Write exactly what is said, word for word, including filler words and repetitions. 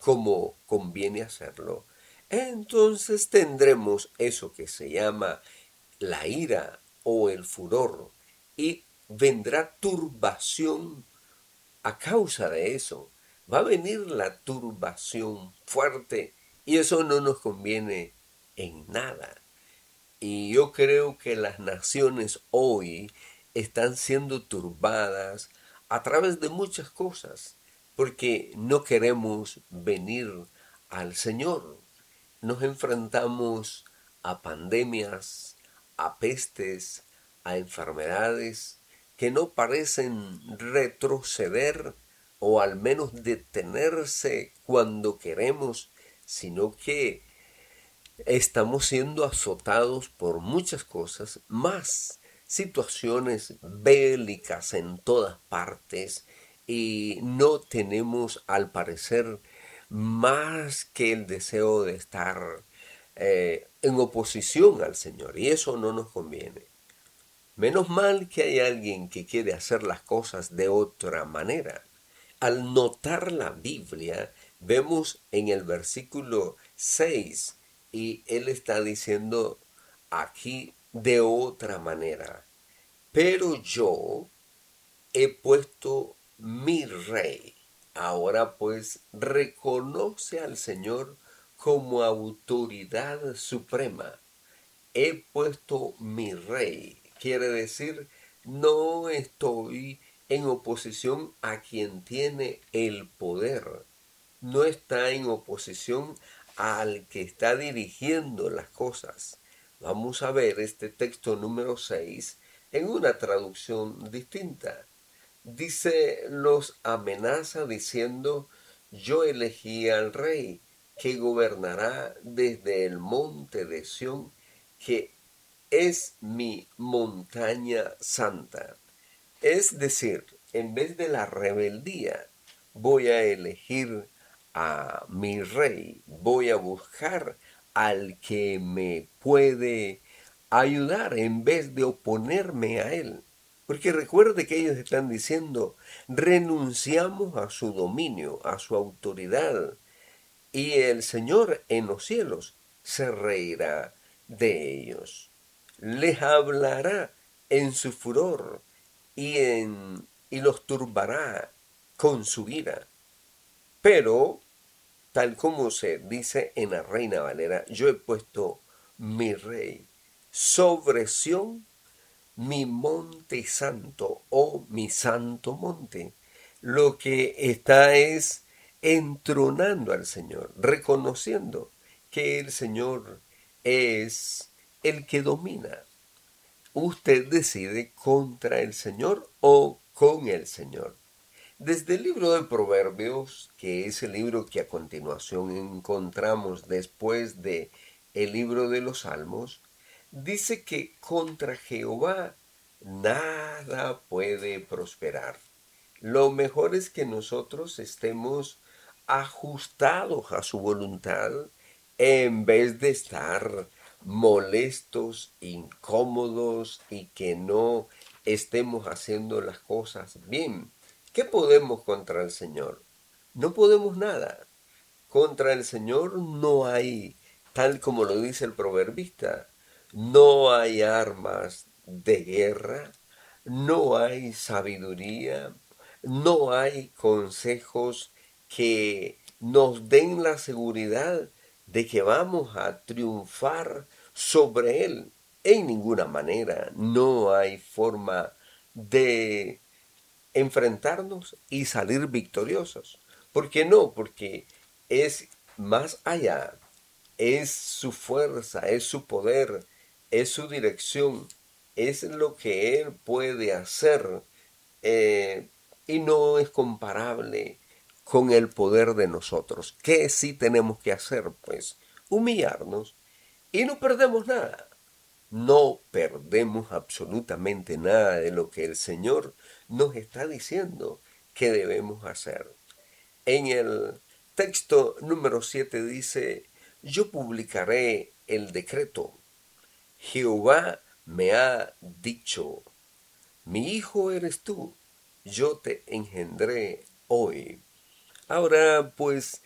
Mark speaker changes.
Speaker 1: como conviene hacerlo, entonces tendremos eso que se llama la ira o el furor y vendrá turbación a causa de eso. Va a venir la turbación fuerte y eso no nos conviene en nada. Y yo creo que las naciones hoy están siendo turbadas a través de muchas cosas, porque no queremos venir al Señor. Nos enfrentamos a pandemias, a pestes, a enfermedades que no parecen retroceder o al menos detenerse cuando queremos, sino que estamos siendo azotados por muchas cosas, más situaciones bélicas en todas partes y no tenemos al parecer más que el deseo de estar eh, en oposición al Señor y eso no nos conviene. Menos mal que hay alguien que quiere hacer las cosas de otra manera. Al notar la Biblia, vemos en el versículo seis y él está diciendo aquí de otra manera. Pero yo he puesto mi rey. Ahora pues reconoce al Señor como autoridad suprema. He puesto mi rey. Quiere decir, no estoy en oposición a quien tiene el poder. No está en oposición al que está dirigiendo las cosas. Vamos a ver este texto número seis en una traducción distinta. Dice, los amenaza diciendo, yo elegí al rey que gobernará desde el monte de Sión, que es mi montaña santa. Es decir, en vez de la rebeldía, voy a elegir a mi rey, voy a buscar al que me puede ayudar en vez de oponerme a él. Porque recuerde que ellos están diciendo, renunciamos a su dominio, a su autoridad, y el Señor en los cielos se reirá de ellos. Les hablará en su furor y, en, y los turbará con su ira. Pero, tal como se dice en la Reina Valera, yo he puesto mi rey sobre Sión, mi monte santo o mi santo monte. Lo que está es entronando al Señor, reconociendo que el Señor es el que domina. Usted decide contra el Señor o con el Señor. Desde el libro de Proverbios, que es el libro que a continuación encontramos después de el libro de los Salmos, dice que contra Jehová nada puede prosperar. Lo mejor es que nosotros estemos ajustados a su voluntad en vez de estar molestos, incómodos y que no estemos haciendo las cosas bien. ¿Qué podemos contra el Señor? No podemos nada. Contra el Señor no hay, tal como lo dice el proverbista, no hay armas de guerra, no hay sabiduría, no hay consejos que nos den la seguridad de que vamos a triunfar sobre Él. En ninguna manera, no hay forma de enfrentarnos y salir victoriosos. ¿Por qué no? Porque es más allá, es su fuerza, es su poder, es su dirección, es lo que Él puede hacer eh, y no es comparable con el poder de nosotros. ¿Qué sí tenemos que hacer? Pues humillarnos y no perdemos nada. No perdemos absolutamente nada de lo que el Señor nos está diciendo que debemos hacer. En el texto número siete dice, yo publicaré el decreto. Jehová me ha dicho, mi hijo eres tú, yo te engendré hoy. Ahora, pues,